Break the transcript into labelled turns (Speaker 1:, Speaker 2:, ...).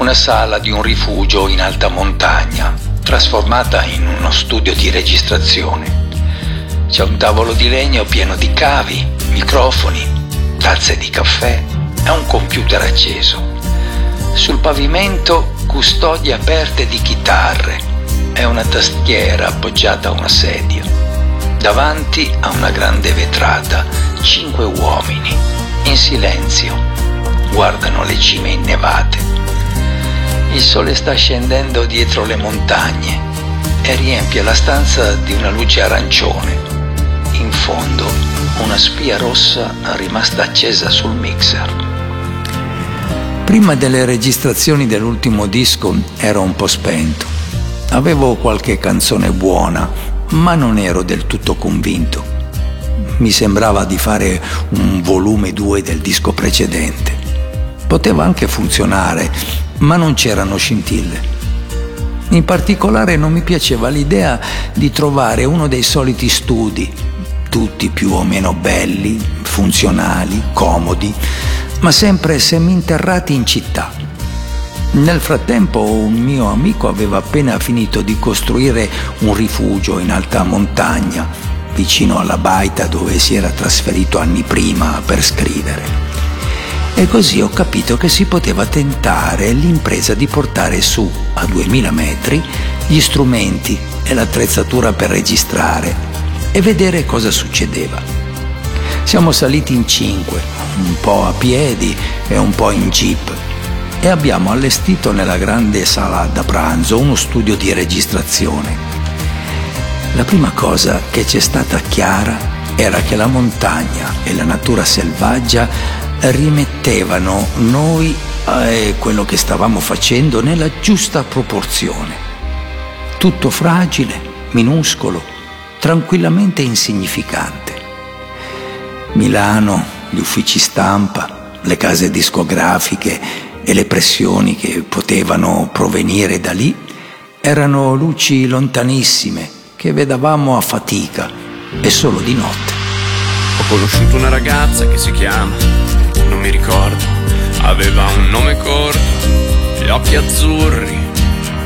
Speaker 1: una sala di un rifugio in alta montagna, trasformata in uno studio di registrazione. C'è un tavolo di legno pieno di cavi, microfoni, tazze di caffè e un computer acceso. Sul pavimento custodie aperte di chitarre e una tastiera appoggiata a una sedia. Davanti a una grande vetrata, 5 uomini, in silenzio, guardano le cime innevate. Il sole sta scendendo dietro le montagne e riempie la stanza di una luce arancione. In fondo, una spia rossa rimasta accesa sul mixer. Prima delle registrazioni dell'ultimo disco ero un po' spento. Avevo qualche canzone buona, ma non ero del tutto convinto. Mi sembrava di fare un volume 2 del disco precedente. Poteva anche funzionare, ma non c'erano scintille. In particolare non mi piaceva l'idea di trovare uno dei soliti studi, tutti più o meno belli, funzionali, comodi, ma sempre seminterrati in città. Nel frattempo un mio amico aveva appena finito di costruire un rifugio in alta montagna, vicino alla baita dove si era trasferito anni prima per scrivere. E così ho capito che si poteva tentare l'impresa di portare su, a 2000 metri, gli strumenti e l'attrezzatura per registrare e vedere cosa succedeva. Siamo saliti in 5, un po' a piedi e un po' in jeep, e abbiamo allestito nella grande sala da pranzo uno studio di registrazione. La prima cosa che ci è stata chiara era che la montagna e la natura selvaggia rimettevano noi e quello che stavamo facendo nella giusta proporzione. Tutto fragile, minuscolo, tranquillamente insignificante. Milano, gli uffici stampa, le case discografiche e le pressioni che potevano provenire da lì erano luci lontanissime che vedevamo a fatica e solo di notte.
Speaker 2: Ho conosciuto una ragazza che si chiama, non mi ricordo, aveva un nome corto, gli occhi azzurri,